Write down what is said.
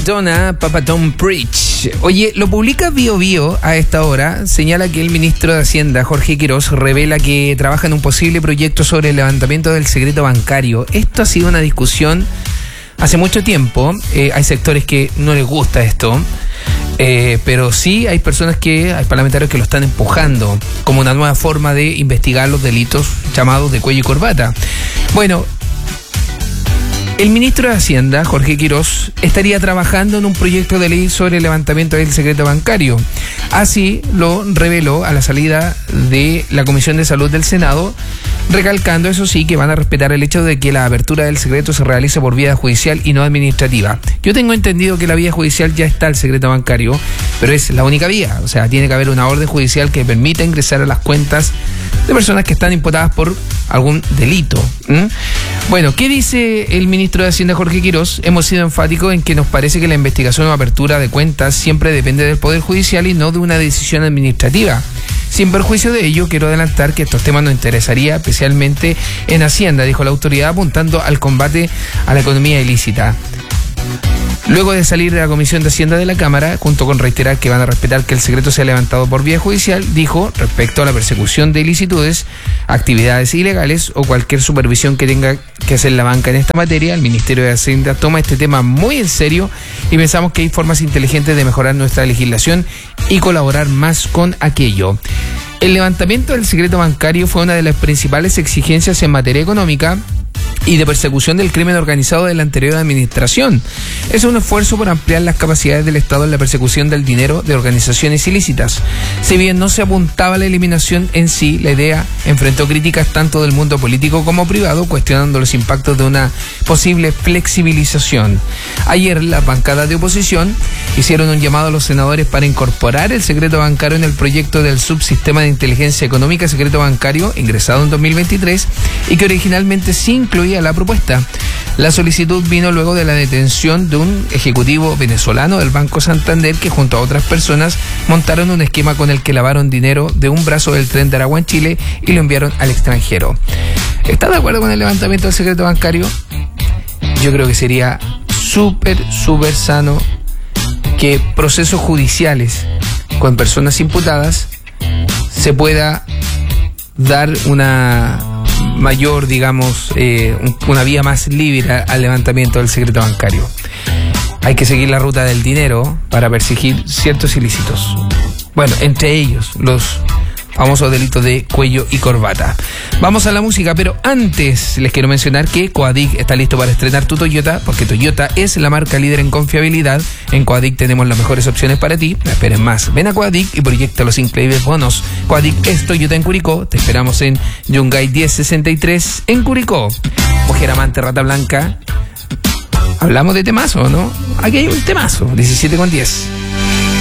Madonna, Papa Don't Preach. Oye, lo publica BioBio a esta hora. Señala que el ministro de Hacienda, Jorge Quirós, revela que trabaja en un posible proyecto sobre el levantamiento del secreto bancario. Esto ha sido una discusión hace mucho tiempo. Hay sectores que no les gusta esto. Pero sí hay parlamentarios que lo están empujando como una nueva forma de investigar los delitos llamados de cuello y corbata. Bueno, el ministro de Hacienda, Jorge Quirós, estaría trabajando en un proyecto de ley sobre el levantamiento del secreto bancario. Así lo reveló a la salida de la Comisión de Salud del Senado, recalcando, eso sí, que van a respetar el hecho de que la apertura del secreto se realice por vía judicial y no administrativa. Yo tengo entendido que la vía judicial ya está el secreto bancario, pero es la única vía. O sea, tiene que haber una orden judicial que permita ingresar a las cuentas de personas que están imputadas por algún delito. Bueno, ¿qué dice el ministro de Hacienda, Jorge Quirós? Hemos sido enfáticos en que nos parece que la investigación o apertura de cuentas siempre depende del Poder Judicial y no de una decisión administrativa. Sin perjuicio de ello, quiero adelantar que estos temas nos interesaría especialmente en Hacienda, dijo la autoridad, apuntando al combate a la economía ilícita. Luego de salir de la Comisión de Hacienda de la Cámara, junto con reiterar que van a respetar que el secreto sea levantado por vía judicial, dijo, respecto a la persecución de ilicitudes, actividades ilegales o cualquier supervisión que tenga que hacer la banca en esta materia, el Ministerio de Hacienda toma este tema muy en serio y pensamos que hay formas inteligentes de mejorar nuestra legislación y colaborar más con aquello. El levantamiento del secreto bancario fue una de las principales exigencias en materia económica y de persecución del crimen organizado de la anterior administración. Es un esfuerzo por ampliar las capacidades del Estado en la persecución del dinero de organizaciones ilícitas. Si bien no se apuntaba a la eliminación en sí, la idea enfrentó críticas tanto del mundo político como privado, cuestionando los impactos de una posible flexibilización. Ayer, las bancadas de oposición hicieron un llamado a los senadores para incorporar el secreto bancario en el proyecto del subsistema de inteligencia económica secreto bancario, ingresado en 2023, y que originalmente sí incluía la propuesta. La solicitud vino luego de la detención de un ejecutivo venezolano del Banco Santander que junto a otras personas montaron un esquema con el que lavaron dinero de un brazo del tren de Aragua en Chile y lo enviaron al extranjero. ¿Estás de acuerdo con el levantamiento del secreto bancario? Yo creo que sería súper sano que procesos judiciales con personas imputadas se pueda dar una mayor, digamos, una vía más libre al levantamiento del secreto bancario. Hay que seguir la ruta del dinero para perseguir ciertos ilícitos. Bueno, entre ellos los famosos delitos de cuello y corbata. Vamos a la música, pero antes les quiero mencionar que Coadic está listo para estrenar tu Toyota, porque Toyota es la marca líder en confiabilidad. En Coadic tenemos las mejores opciones para ti. No esperes más. Ven a Coadic y proyecta los increíbles bonos. Coadic es Toyota en Curicó. Te esperamos en Yungay 1063 en Curicó. Mujer amante, rata blanca. Hablamos de temazo, ¿no? Aquí hay un temazo, 17:10.